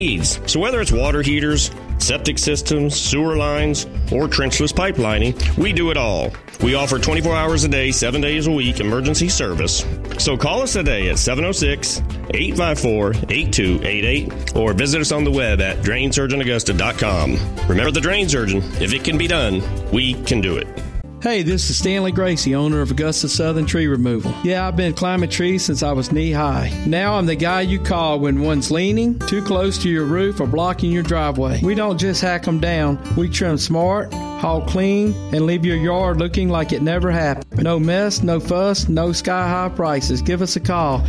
needs. So whether it's water heaters, septic systems, sewer lines, or trenchless pipelining, we do it all. We offer 24 hours a day, 7 days a week emergency service. So call us today at 706-854-8288 or visit us on the web at drainsurgeonaugusta.com. Remember the Drain Surgeon, if it can be done, we can do it. Hey, this is Stanley Gracie, owner of Augusta Southern Tree Removal. Yeah, I've been climbing trees since I was knee-high. Now I'm the guy you call when one's leaning, too close to your roof, or blocking your driveway. We don't just hack them down. We trim smart, haul clean, and leave your yard looking like it never happened. No mess, no fuss, no sky-high prices. Give us a call,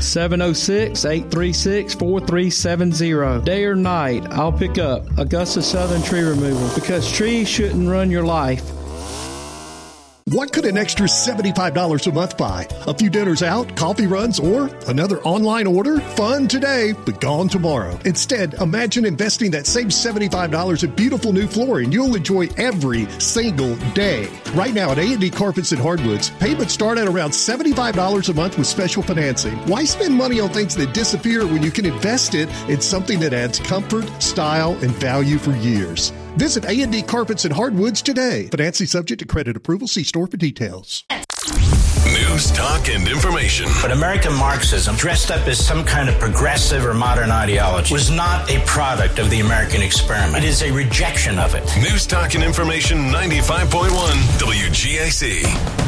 706-836-4370. Day or night, I'll pick up Augusta Southern Tree Removal, because trees shouldn't run your life. What could an extra $75 a month buy? A few dinners out, coffee runs, or another online order? Fun today, but gone tomorrow. Instead, imagine investing that same $75 in beautiful new flooring you'll enjoy every single day. Right now at A&D Carpets and Hardwoods, payments start at around $75 a month with special financing. Why spend money on things that disappear when you can invest it in something that adds comfort, style, and value for years? Visit A&D Carpets and Hardwoods today. Financing subject to credit approval. See store for details. News, talk, and information. But American Marxism, dressed up as some kind of progressive or modern ideology, was not a product of the American experiment. It is a rejection of it. News, talk, and information 95.1 WGAC.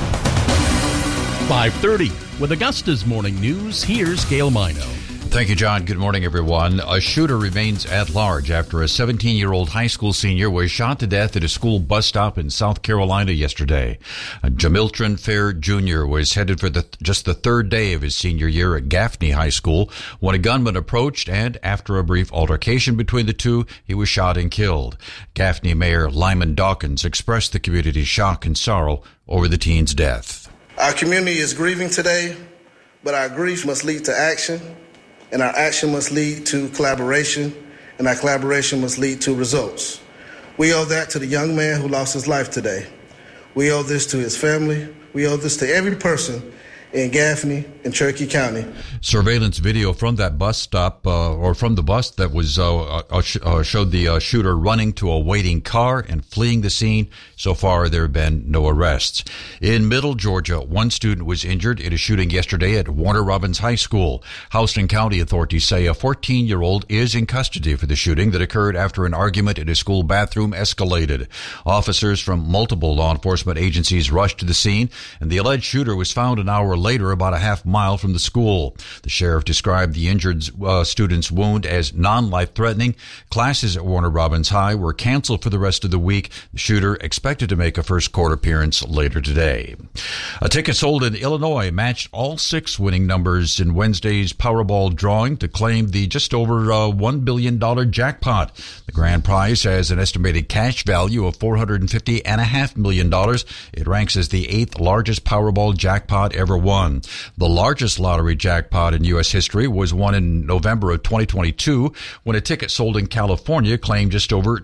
5:30 with Augusta's Morning News. Here's Gail Mino. Thank you, John. Good morning, everyone. A shooter remains at large after a 17-year-old high school senior was shot to death at a school bus stop in South Carolina yesterday. Jamilton Fair Jr. was headed for just the third day of his senior year at Gaffney High School when a gunman approached, and after a brief altercation between the two, he was shot and killed. Gaffney Mayor Lyman Dawkins expressed the community's shock and sorrow over the teen's death. Our community is grieving today, but our grief must lead to action. And our action must lead to collaboration, and our collaboration must lead to results. We owe that to the young man who lost his life today. We owe this to his family. We owe this to every person in Gaffney and Cherokee County. Surveillance video from that bus stop, or from the bus that was showed the shooter running to a waiting car and fleeing the scene. So far, there have been no arrests. In Middle Georgia, one student was injured in a shooting yesterday at Warner Robins High School. Houston County authorities say a 14-year-old is in custody for the shooting that occurred after an argument in a school bathroom escalated. Officers from multiple law enforcement agencies rushed to the scene, and the alleged shooter was found an hour later about a half mile from the school. The sheriff described the injured student's wound as non-life-threatening. Classes at Warner Robins High were canceled for the rest of the week. The shooter expected to make a first court appearance later today. A ticket sold in Illinois matched all 6 winning numbers in Wednesday's Powerball drawing to claim the just over $1 billion jackpot. The grand prize has an estimated cash value of $450.5 million. It ranks as the 8th largest Powerball jackpot ever won. The largest lottery jackpot in U.S. history was won in November of 2022 when a ticket sold in California claimed just over a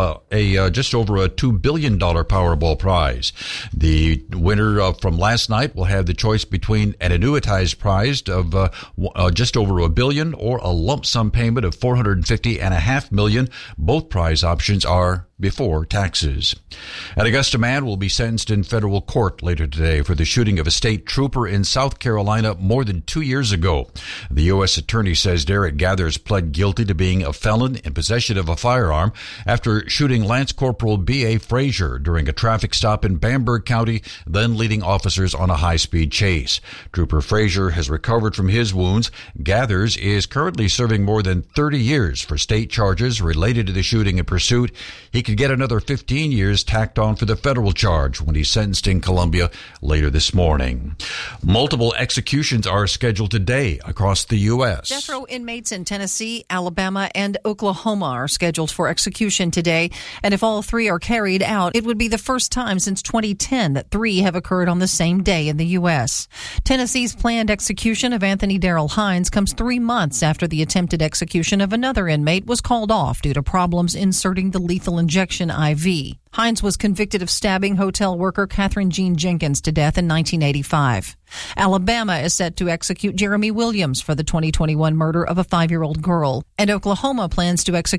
$2 billion Powerball prize. The winner from last night will have the choice between an annuitized prize of just over $1 billion or a lump sum payment of $450.5 million. Both prize options are before taxes. An Augusta man will be sentenced in federal court later today for the shooting of a state trooper in South Carolina more than 2 years ago. The U.S. attorney says Derek Gathers pled guilty to being a felon in possession of a firearm after shooting Lance Corporal B.A. Frazier during a traffic stop in Bamberg County, then leading officers on a high-speed chase. Trooper Frazier has recovered from his wounds. Gathers is currently serving more than 30 years for state charges related to the shooting and pursuit. He could get another 15 years tacked on for the federal charge when he's sentenced in Columbia later this morning. Multiple executions are scheduled today across the U.S. Death row inmates in Tennessee, Alabama, and Oklahoma are scheduled for execution today. And if all 3 are carried out, it would be the first time since 2010 that 3 have occurred on the same day in the U.S. Tennessee's planned execution of Anthony Darrell Hines comes 3 months after the attempted execution of another inmate was called off due to problems inserting the lethal injection injection IV. Hines was convicted of stabbing hotel worker Catherine Jean Jenkins to death in 1985. Alabama is set to execute Jeremy Williams for the 2021 murder of a 5-year-old girl, and Oklahoma plans to execute